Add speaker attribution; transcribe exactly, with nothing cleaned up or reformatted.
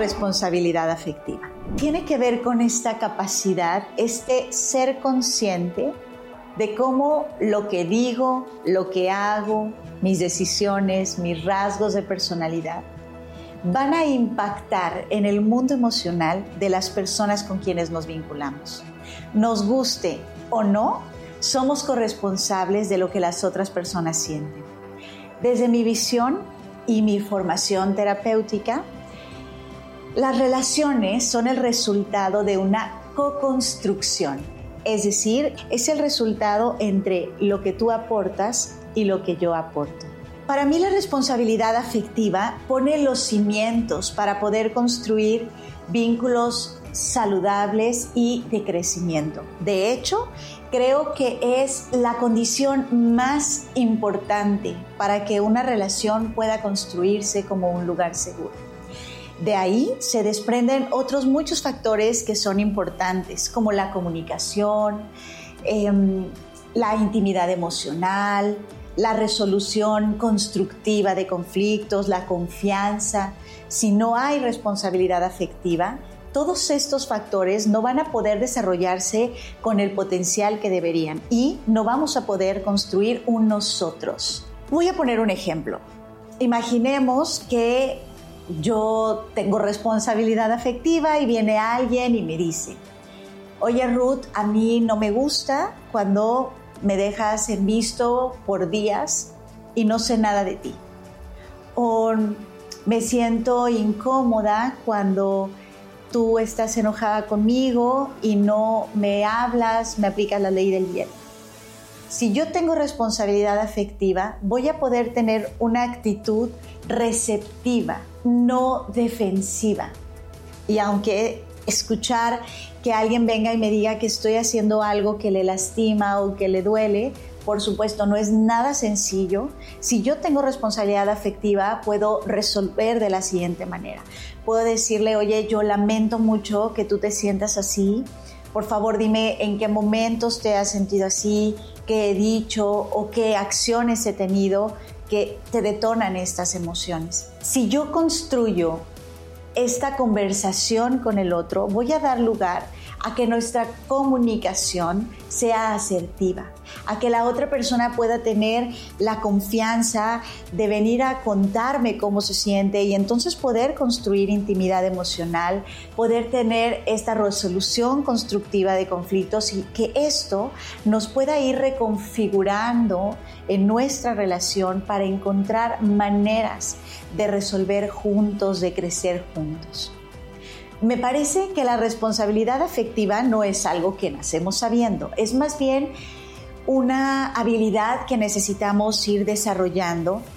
Speaker 1: responsabilidad afectiva? Tiene que ver con esta capacidad, este ser consciente de cómo lo que digo, lo que hago, mis decisiones, mis rasgos de personalidad, van a impactar en el mundo emocional de las personas con quienes nos vinculamos. Nos guste o no, somos corresponsables de lo que las otras personas sienten. Desde mi visión y mi formación terapéutica, las relaciones son el resultado de una co-construcción, es decir, es el resultado entre lo que tú aportas y lo que yo aporto. Para mí la responsabilidad afectiva pone los cimientos para poder construir vínculos saludables y de crecimiento. De hecho, creo que es la condición más importante para que una relación pueda construirse como un lugar seguro. De ahí se desprenden otros muchos factores que son importantes, como la comunicación, eh, la intimidad emocional, la resolución constructiva de conflictos, la confianza. Si no hay responsabilidad afectiva, todos estos factores no van a poder desarrollarse con el potencial que deberían y no vamos a poder construir un nosotros. Voy a poner un ejemplo. Imaginemos que yo tengo responsabilidad afectiva y viene alguien y me dice: oye Ruth, a mí no me gusta cuando me dejas en visto por días y no sé nada de ti. O me siento incómoda cuando tú estás enojada conmigo y no me hablas, me aplicas la ley del hielo. Si yo tengo responsabilidad afectiva, voy a poder tener una actitud receptiva, no defensiva. Y aunque escuchar que alguien venga y me diga que estoy haciendo algo que le lastima o que le duele, por supuesto, no es nada sencillo. Si yo tengo responsabilidad afectiva, puedo resolver de la siguiente manera. Puedo decirle: oye, yo lamento mucho que tú te sientas así. Por favor, dime en qué momentos te has sentido así, qué he dicho o qué acciones he tenido que te detonan estas emociones. Si yo construyo esta conversación con el otro, voy a dar lugar a que nuestra comunicación sea asertiva, a que la otra persona pueda tener la confianza de venir a contarme cómo se siente y entonces poder construir intimidad emocional, poder tener esta resolución constructiva de conflictos y que esto nos pueda ir reconfigurando en nuestra relación para encontrar maneras de resolver juntos, de crecer juntos. Me parece que la responsabilidad afectiva no es algo que nacemos sabiendo, es más bien una habilidad que necesitamos ir desarrollando